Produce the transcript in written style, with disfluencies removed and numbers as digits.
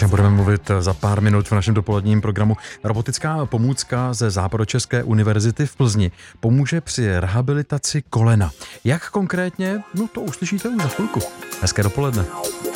čem budeme mluvit za pár minut v našem dopoledním programu. Robotická pomůcka ze Západočeské univerzity v Plzni pomůže při rehabilitaci kolena. Jak konkrétně? No to uslyšíte už za chvilku. Hezké dopoledne.